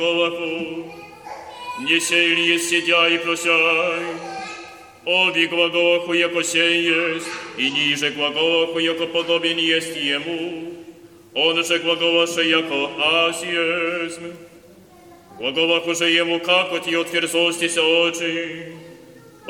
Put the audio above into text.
глаголаху, не сей ли есть сидя и прощай, оби глаголаху, яко сей есть, и ниже глаголаху, яко подобен есть ему, он же глаголаше, яко аз есть. Глаголаху же ему, как от и отверзостися очи,